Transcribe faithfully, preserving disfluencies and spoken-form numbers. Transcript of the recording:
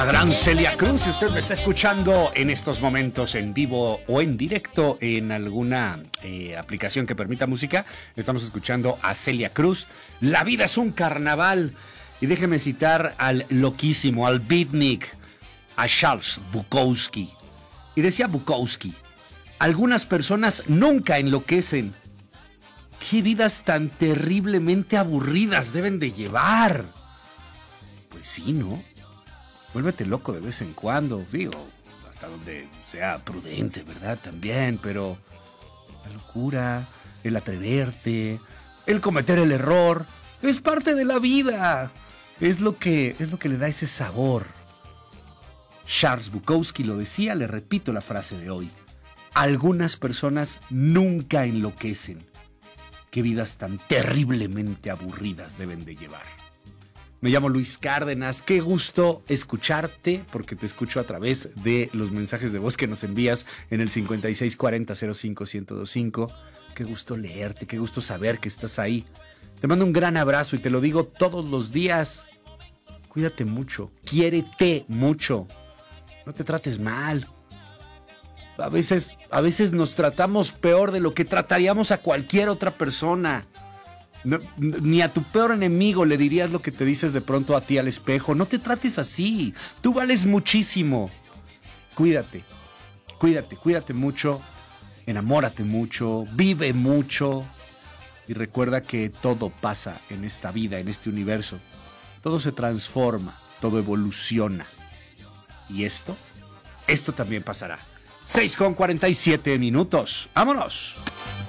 La gran Celia Cruz, si usted me está escuchando en estos momentos en vivo o en directo en alguna eh, aplicación que permita música, estamos escuchando a Celia Cruz. La vida es un carnaval. Y déjeme citar al loquísimo, al beatnik, a Charles Bukowski. Y decía Bukowski, algunas personas nunca enloquecen. ¿Qué vidas tan terriblemente aburridas deben de llevar? Pues sí, ¿no? Vuélvete loco de vez en cuando, digo, hasta donde sea prudente, ¿verdad? También, pero la locura, el atreverte, el cometer el error, es parte de la vida. Es lo que, es lo que le da ese sabor. Charles Bukowski lo decía, le repito la frase de hoy. Algunas personas nunca enloquecen. Qué vidas tan terriblemente aburridas deben de llevar. Me llamo Luis Cárdenas, qué gusto escucharte, porque te escucho a través de los mensajes de voz que nos envías en el cincuenta y seis cuarenta cero cinco ciento veinticinco. Qué gusto leerte, qué gusto saber que estás ahí. Te mando un gran abrazo y te lo digo todos los días. Cuídate mucho, quiérete mucho, no te trates mal. A veces, a veces nos tratamos peor de lo que trataríamos a cualquier otra persona. No, ni a tu peor enemigo le dirías lo que te dices de pronto a ti al espejo. No te trates así. Tú vales muchísimo. Cuídate. Cuídate, cuídate mucho. Enamórate mucho. Vive mucho. Y recuerda que todo pasa en esta vida, en este universo. Todo se transforma. Todo evoluciona. Y esto, esto también pasará. seis con cuarenta y siete minutos. ¡Vámonos!